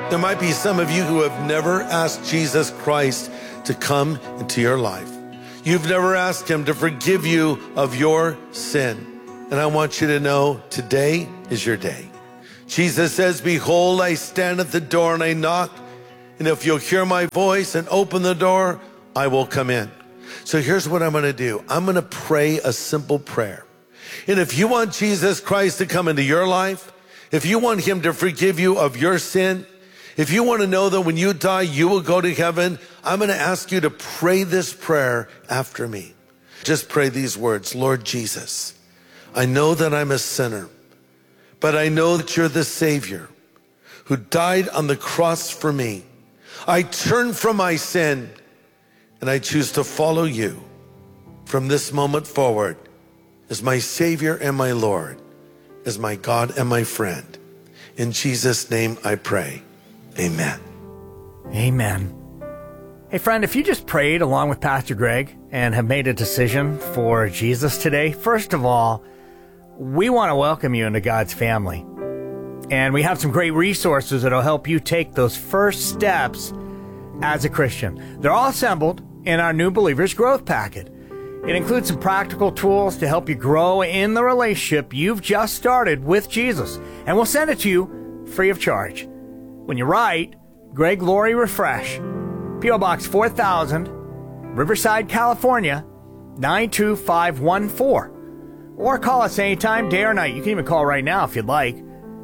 There might be some of you who have never asked Jesus Christ to come into your life. You've never asked him to forgive you of your sin. And I want you to know today is your day. Jesus says, behold, I stand at the door and I knock. And if you'll hear my voice and open the door, I will come in. So here's what I'm going to do. I'm going to pray a simple prayer. And if you want Jesus Christ to come into your life, if you want him to forgive you of your sin, if you want to know that when you die, you will go to heaven, I'm going to ask you to pray this prayer after me. Just pray these words. Lord Jesus, I know that I'm a sinner, but I know that you're the Savior who died on the cross for me. I turn from my sin and I choose to follow you from this moment forward as my Savior and my Lord, as my God and my friend. In Jesus' name I pray. Amen. Amen. Hey, friend, if you just prayed along with Pastor Greg and have made a decision for Jesus today, first of all, we want to welcome you into God's family. And we have some great resources that will help you take those first steps as a Christian. They're all assembled in our New Believers Growth Packet. It includes some practical tools to help you grow in the relationship you've just started with Jesus. And we'll send it to you free of charge. When you write, Greg Laurie Refresh, P.O. Box 4000, Riverside, California, 92514. Or call us anytime, day or night. You can even call right now if you'd like.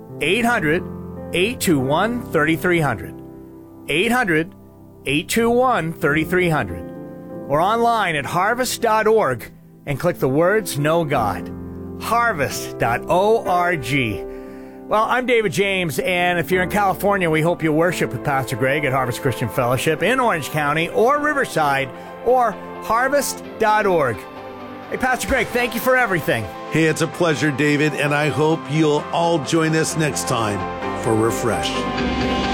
800-821-3300. 800-821-3300. Or online at harvest.org and click the words Know God. Harvest.org. Well, I'm David James, and if you're in California, we hope you'll worship with Pastor Greg at Harvest Christian Fellowship in Orange County or Riverside or harvest.org. Hey, Pastor Greg, thank you for everything. Hey, it's a pleasure, David, and I hope you'll all join us next time for Refresh.